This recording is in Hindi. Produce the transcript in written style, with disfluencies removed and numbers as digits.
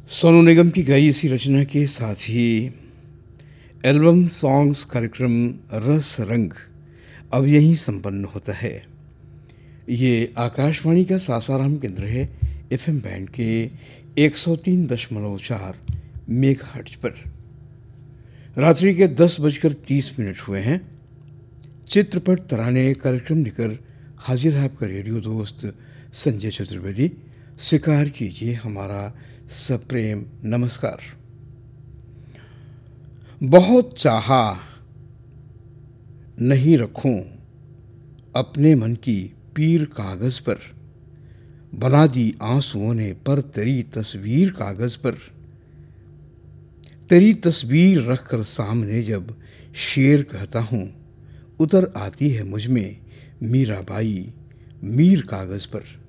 सोनू निगम की गाई इसी रचना के साथ ही एल्बम सॉन्ग्स कार्यक्रम रस रंग अब यहीं संपन्न होता है। ये आकाशवाणी का सासाराम केंद्र है, एफएम बैंड के 103.4 मेगाहर्ट्ज पर। रात्रि के 10:30 हुए हैं। चित्रपट तराने कार्यक्रम लेकर हाजिर है आपका रेडियो दोस्त संजय चतुर्वेदी। स्वीकार कीजिए हमारा सप्रेम नमस्कार। बहुत चाहा नहीं रखूं अपने मन की पीर कागज पर, बना दी आंसुओं ने पर तेरी तस्वीर कागज पर। तेरी तस्वीर रखकर सामने जब शेर कहता हूं, उतर आती है मुझ में मीराबाई मीर कागज पर।